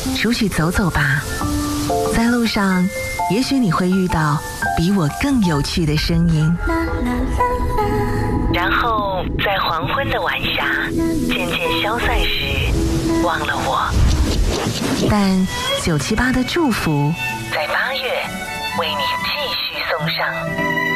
出去走走吧，在路上，也许你会遇到比我更有趣的声音。然后在黄昏的晚霞渐渐消散时，忘了我。但978的祝福，在8月为你继续送上。